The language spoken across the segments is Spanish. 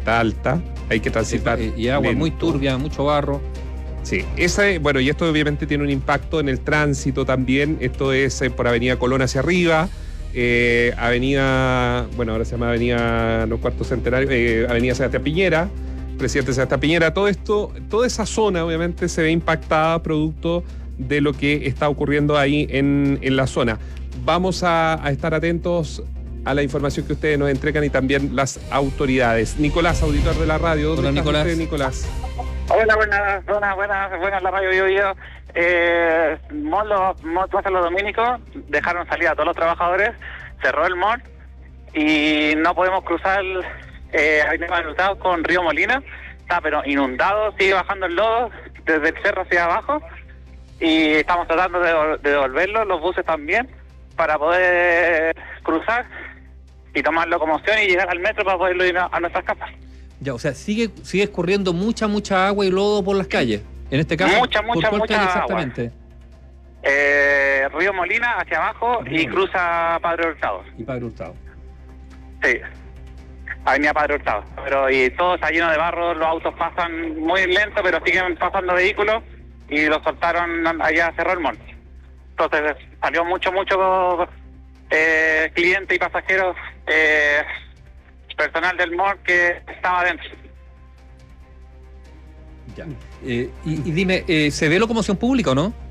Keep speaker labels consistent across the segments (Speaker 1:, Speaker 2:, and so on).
Speaker 1: está alta, hay que transitar.
Speaker 2: Y agua
Speaker 1: lento.
Speaker 2: muy turbia, mucho barro.
Speaker 1: Sí, y esto obviamente tiene un impacto en el tránsito también. Esto es por Avenida Colón hacia arriba, ahora se llama Avenida Los Cuartos Centenarios, Avenida Sebastián Piñera, Presidente Sebastián Piñera. Todo esto, toda esa zona obviamente se ve impactada producto de lo que está ocurriendo ahí en la zona. Vamos a estar atentos a la información que ustedes nos entregan y también las autoridades. Nicolás, auditor de la radio.
Speaker 2: Hola, Nicolás.
Speaker 1: Nicolás.
Speaker 3: Hola, buenas la radio Bio. Plaza Los Dominicos dejaron salir a todos los trabajadores, cerró el mall y no podemos cruzar Avenida Padre Hurtado con Río Molina. Está pero inundado, sigue bajando el lodo desde el cerro hacia abajo y estamos tratando de devolverlo, los buses también, para poder cruzar y tomar locomoción y llegar al metro para poderlo ir a nuestras casas.
Speaker 2: Ya, o sea, sigue escurriendo mucha agua y lodo por las calles. En este caso,
Speaker 3: mucha
Speaker 2: ¿por cuál calle exactamente?
Speaker 3: Río Molina hacia abajo y cruza Padre Hurtado.
Speaker 2: Y Padre Hurtado.
Speaker 3: Sí, Avenida Padre Hurtado. Y todo está lleno de barro, los autos pasan muy lento, pero siguen pasando vehículos y los soltaron allá, cerró el mall. Entonces salió mucho clientes y pasajeros, personal del mall que estaba adentro.
Speaker 2: Ya. Y dime, ¿se ve locomoción pública o no?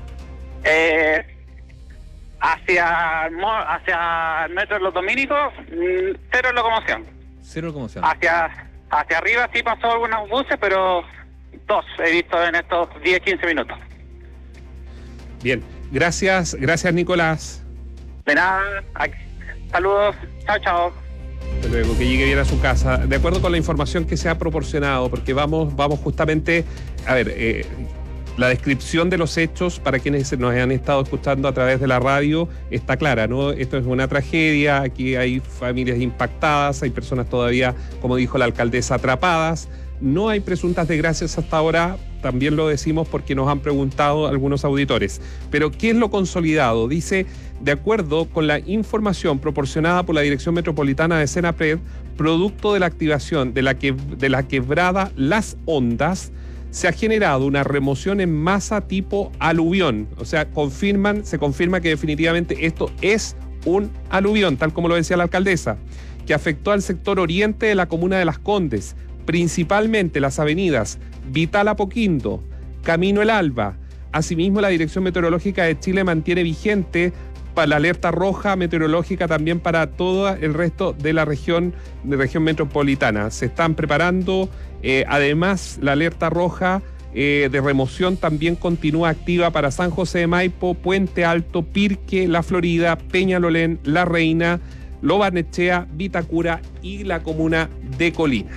Speaker 3: Hacia el metro de Los Dominicos, cero locomoción.
Speaker 2: Cero locomoción.
Speaker 3: Hacia arriba sí pasó algunos buses, pero 2 he visto en estos 10-15 minutos.
Speaker 1: Bien, gracias Nicolás.
Speaker 3: De nada, saludos, chao.
Speaker 1: Hasta luego, que llegue bien a su casa. De acuerdo con la información que se ha proporcionado, porque vamos justamente, a ver, la descripción de los hechos para quienes nos han estado escuchando a través de la radio está clara, ¿no? Esto es una tragedia, aquí hay familias impactadas, hay personas todavía, como dijo la alcaldesa, atrapadas. No hay presuntas desgracias hasta ahora, también lo decimos porque nos han preguntado algunos auditores. Pero, ¿qué es lo consolidado? Dice, de acuerdo con la información proporcionada por la Dirección Metropolitana de Senapred, producto de la activación de la quebrada Las Ondas, se ha generado una remoción en masa tipo aluvión. O sea, se confirma que definitivamente esto es un aluvión, tal como lo decía la alcaldesa, que afectó al sector oriente de la comuna de Las Condes, principalmente las avenidas Vital Apoquindo, Camino El Alba. Asimismo, la Dirección Meteorológica de Chile mantiene vigente la alerta roja meteorológica también para todo el resto de la región metropolitana. Se están preparando, además, la alerta roja de remoción también continúa activa para San José de Maipo, Puente Alto, Pirque, La Florida, Peñalolén, La Reina, Lo Barnechea, Vitacura y la comuna de Colina.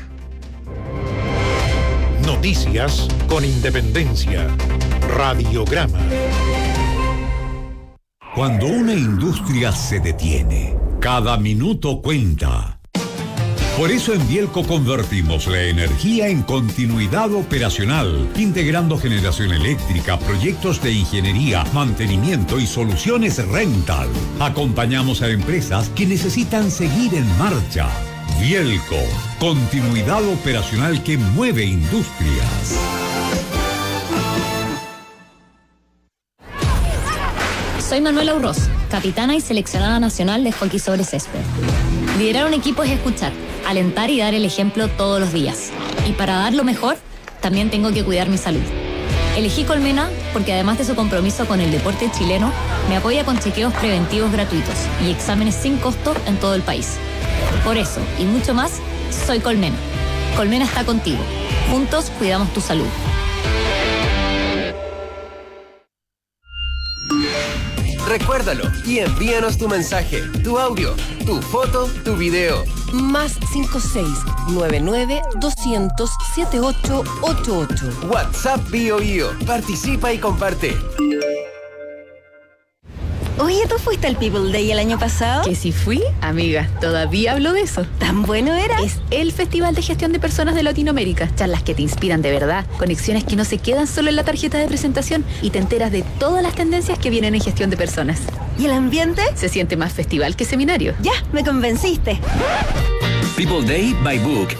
Speaker 4: Noticias con independencia. Radiograma.
Speaker 5: Cuando una industria se detiene, cada minuto cuenta. Por eso en Bielco convertimos la energía en continuidad operacional, integrando generación eléctrica, proyectos de ingeniería, mantenimiento y soluciones rental. Acompañamos a empresas que necesitan seguir en marcha. Bielco, continuidad operacional que mueve industrias.
Speaker 6: Soy Manuela Urroz, capitana y seleccionada nacional de hockey sobre césped. Liderar un equipo es escuchar, alentar y dar el ejemplo todos los días. Y para dar lo mejor, también tengo que cuidar mi salud. Elegí Colmena porque además de su compromiso con el deporte chileno, me apoya con chequeos preventivos gratuitos y exámenes sin costo en todo el país. Por eso, y mucho más, soy Colmena. Colmena está contigo. Juntos cuidamos tu salud.
Speaker 7: Recuérdalo y envíanos tu mensaje, tu audio, tu foto, tu video.
Speaker 8: Más 56-99-200-7888.
Speaker 7: WhatsApp Bio. Participa y comparte.
Speaker 9: Oye, ¿tú fuiste al People Day el año pasado?
Speaker 10: Que si fui, amiga, todavía hablo de eso.
Speaker 9: ¿Tan bueno era?
Speaker 10: Es el Festival de Gestión de Personas de Latinoamérica. Charlas que te inspiran de verdad, conexiones que no se quedan solo en la tarjeta de presentación y te enteras de todas las tendencias que vienen en gestión de personas.
Speaker 9: ¿Y el ambiente?
Speaker 10: Se siente más festival que seminario.
Speaker 9: Ya, me convenciste.
Speaker 11: People Day by Book